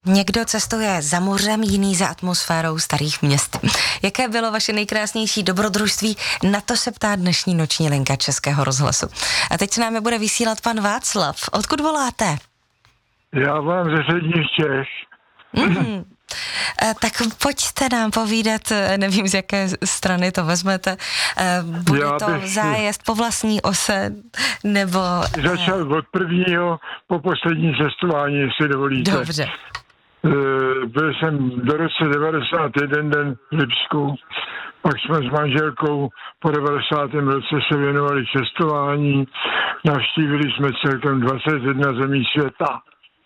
Někdo cestuje za mořem, jiný za atmosférou starých měst. Jaké bylo vaše nejkrásnější dobrodružství? Na to se ptá dnešní noční linka Českého rozhlasu. A teď se námi bude vysílat pan Václav. Odkud voláte? Já vám ze středních Čech. Tak pojďte nám povídat, nevím, z jaké strany to vezmete. Bude to zájezd po vlastní ose, nebo... Začal od prvního po poslední cestování, jestli dovolíte. Dobře. Byl jsem do roce 91 den v Lipsku, pak jsme s manželkou po 90. roce se věnovali cestování, navštívili jsme celkem 21 zemí světa.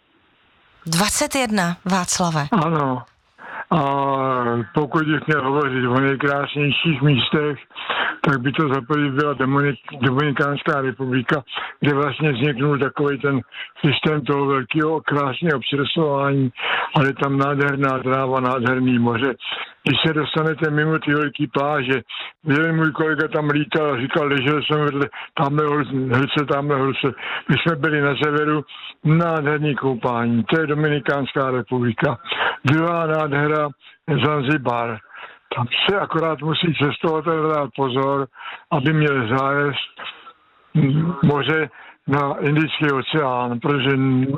21, Václave. Ano. A pokud bych měl hovořit o nejkrásnějších místech, tak by to za první byla Dominikánská republika, kde vlastně vzniknul takový ten systém toho velkého krásného přirostování, ale je tam nádherná tráva, nádherný moře. Když se dostanete mimo ty velké pláže, jeden můj kolega tam lítal a říkal, ležel jsem vedle tamhle holce. My jsme byli na severu, nádherný koupání, to je Dominikánská republika. Druhá nádhera je Zanzibar. Tam se akorát musí cestovatel dát pozor, aby měl zájezd moře na Indický oceán, protože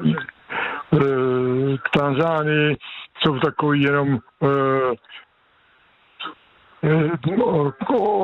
k Tanzánii jsou takový jenom